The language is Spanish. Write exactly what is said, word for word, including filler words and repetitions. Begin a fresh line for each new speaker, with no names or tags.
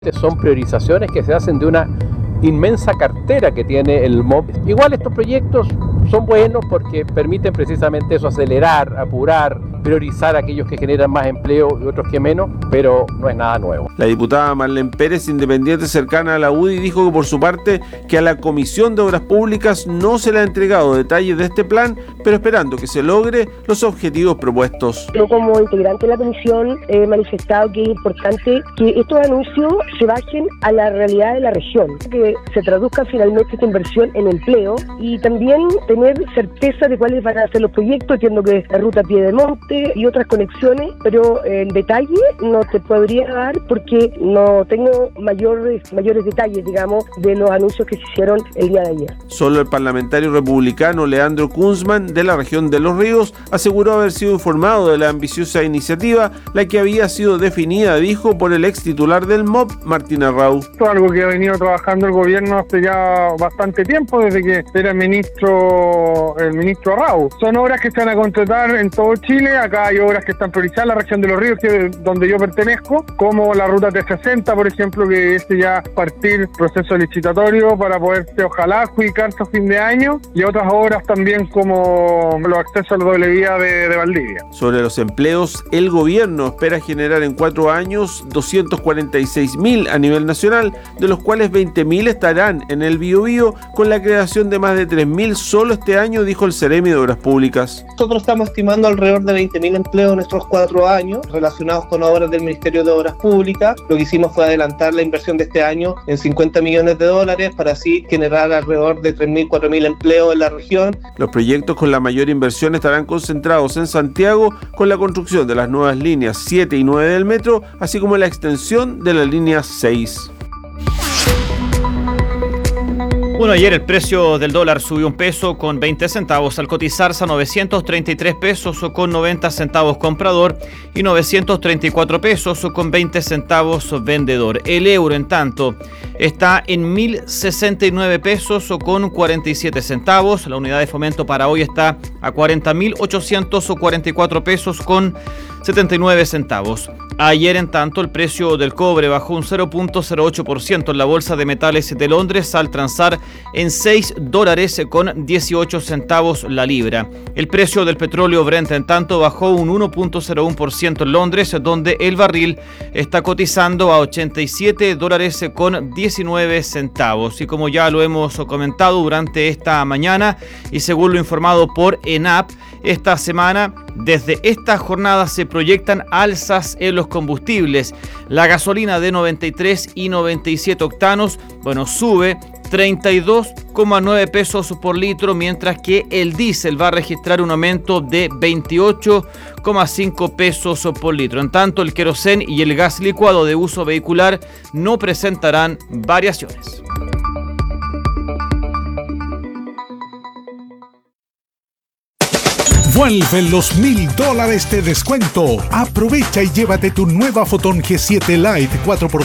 Son priorizaciones que se hacen de una inmensa cartera que tiene el M O B. Igual estos proyectos son buenos porque permiten precisamente eso, acelerar, apurar, priorizar a aquellos que generan más empleo y otros que menos, pero no es nada nuevo.
La diputada Marlene Pérez, independiente cercana a la U D I, dijo que por su parte que a la Comisión de Obras Públicas no se le ha entregado detalles de este plan, pero esperando que se logre los objetivos propuestos.
Yo como integrante de la comisión he manifestado que es importante que estos anuncios se bajen a la realidad de la región, que se traduzca finalmente esta inversión en empleo y también tener certeza de cuáles van a ser los proyectos. Entiendo que la ruta Piedemonte y otras conexiones, pero en detalle no te podría dar porque no tengo mayores, mayores detalles, digamos, de los anuncios que se hicieron el día de ayer.
Solo el parlamentario republicano Leandro Kunzman, de la región de Los Ríos, aseguró haber sido informado de la ambiciosa iniciativa, la que había sido definida, dijo, por el ex titular del M O B, Martín Arrau.
Esto es algo que ha venido trabajando el gobierno hace ya bastante tiempo, desde que era ministro el ministro Arrau. Son obras que se van a contratar en todo Chile. Acá hay obras que están priorizadas en la región de Los Ríos, que es donde yo pertenezco, como la ruta T sesenta, por ejemplo, que este ya partir proceso licitatorio para poderse, ojalá, adjudicarse a fin de año, y otras obras también como los accesos a la doble vía de, de Valdivia.
Sobre los empleos, el gobierno espera generar en cuatro años doscientos cuarenta y seis mil a nivel nacional, de los cuales veinte mil estarán en el Biobío, con la creación de más de tres mil solo este año, dijo el Ceremi de Obras Públicas.
Nosotros estamos estimando alrededor de veinte mil empleos en estos cuatro años relacionados con obras del Ministerio de Obras Públicas. Lo que hicimos fue adelantar la inversión de este año en cincuenta millones de dólares para así generar alrededor de tres mil, cuatro mil empleos en la región.
Los proyectos con la mayor inversión estarán concentrados en Santiago, con la construcción de las nuevas líneas siete y nueve del metro, así como la extensión de la línea seis.
Bueno, ayer el precio del dólar subió un peso con veinte centavos al cotizarse a novecientos treinta y tres pesos con noventa centavos comprador y novecientos treinta y cuatro pesos con veinte centavos vendedor. El euro, en tanto, está en mil sesenta y nueve pesos con cuarenta y siete centavos. La unidad de fomento para hoy está a cuarenta mil ochocientos cuarenta y cuatro pesos con setenta y nueve centavos. Ayer, en tanto, el precio del cobre bajó un cero punto cero ocho por ciento en la Bolsa de Metales de Londres al transar en seis dólares con dieciocho centavos la libra. El precio del petróleo Brent, en tanto, bajó un uno punto cero uno por ciento en Londres, donde el barril está cotizando a ochenta y siete dólares con diecinueve centavos. Y como ya lo hemos comentado durante esta mañana y según lo informado por ENAP, esta semana, desde esta jornada se proyectan alzas en los combustibles. La gasolina de noventa y tres y noventa y siete octanos, bueno, sube treinta y dos coma nueve pesos por litro, mientras que el diésel va a registrar un aumento de veintiocho coma cinco pesos por litro. En tanto, el querosén y el gas licuado de uso vehicular no presentarán variaciones.
Vuelven los mil dólares de descuento. Aprovecha y llévate tu nueva Foton G siete Lite cuatro por